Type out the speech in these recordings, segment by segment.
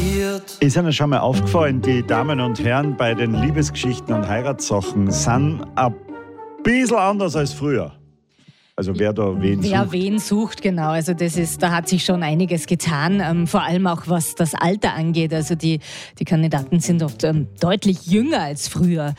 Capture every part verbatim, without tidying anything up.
passiert. Ist Ihnen schon mal aufgefallen, die Damen und Herren bei den Liebesgeschichten und Heiratssachen sind ein bisschen anders als früher. Also wer da wen wer sucht. wen sucht, genau. Also das ist, da hat sich schon einiges getan, ähm, vor allem auch was das Alter angeht. Also die, die Kandidaten sind oft ähm, deutlich jünger als früher.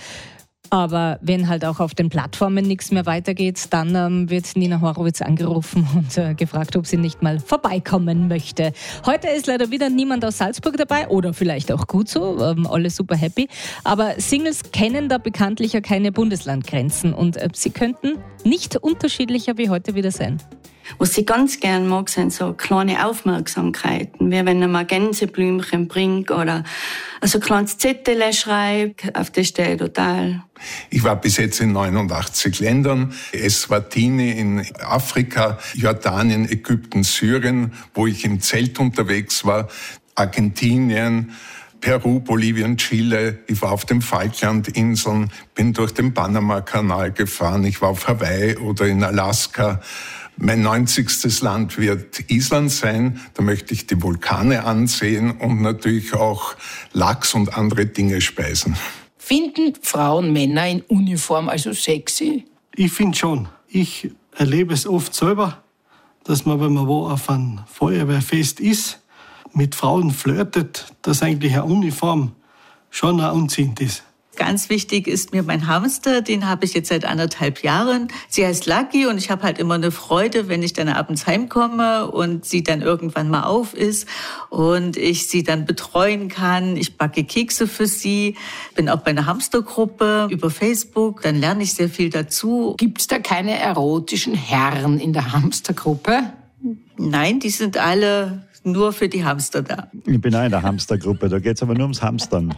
Aber wenn halt auch auf den Plattformen nichts mehr weitergeht, dann ähm, wird Nina Horowitz angerufen und äh, gefragt, ob sie nicht mal vorbeikommen möchte. Heute ist leider wieder niemand aus Salzburg dabei oder vielleicht auch gut so, ähm, alle super happy. Aber Singles kennen da bekanntlich ja keine Bundeslandgrenzen und äh, sie könnten nicht unterschiedlicher wie heute wieder sein. Was ich ganz gern mag, sind so kleine Aufmerksamkeiten, wie wenn er mal Gänseblümchen bringt oder so ein kleines Zettel schreibt, auf das stehe ich total. Ich war bis jetzt in neunundachtzig Ländern, Eswatini in Afrika, Jordanien, Ägypten, Syrien, wo ich im Zelt unterwegs war, Argentinien, Peru, Bolivien, Chile. Ich war auf den Falklandinseln, bin durch den Panama-Kanal gefahren, ich war auf Hawaii oder in Alaska. Mein neunzigstes Land wird Island sein. Da möchte ich die Vulkane ansehen und natürlich auch Lachs und andere Dinge speisen. Finden Frauen Männer in Uniform also sexy? Ich finde schon. Ich erlebe es oft selber, dass man, wenn man wo auf einem Feuerwehrfest ist, mit Frauen flirtet, dass eigentlich eine Uniform schon auch anziehend ist. Ganz wichtig ist mir mein Hamster, den habe ich jetzt seit anderthalb Jahren. Sie heißt Lucky und ich habe halt immer eine Freude, wenn ich dann abends heimkomme und sie dann irgendwann mal auf ist und ich sie dann betreuen kann. Ich backe Kekse für sie, bin auch bei einer Hamstergruppe über Facebook, dann lerne ich sehr viel dazu. Gibt's da keine erotischen Herren in der Hamstergruppe? Nein, die sind alle nur für die Hamster da. Ich bin auch in der Hamstergruppe, da geht es aber nur ums Hamstern.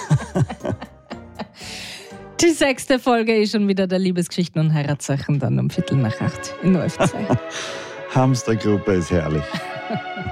Die sechste Folge ist schon wieder der Liebesgeschichten und Heiratssachen, dann um Viertel nach acht in O F zwei. Hamstergruppe ist herrlich.